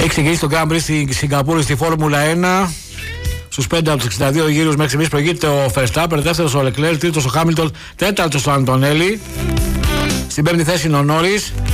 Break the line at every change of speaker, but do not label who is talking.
Έχει ξεκινήσει το Grand Prix στη Σιγκαπούρη στη Φόρμουλα 1. Στους 5 από τους 62 γύρους μέχρι στιγμής προηγείται ο Verstappen, δεύτερος ο Leclerc, τρίτος ο Hamilton, τέταρτος ο Αντωνέλη. Στην πέμπτη θέση είναι ο Norris.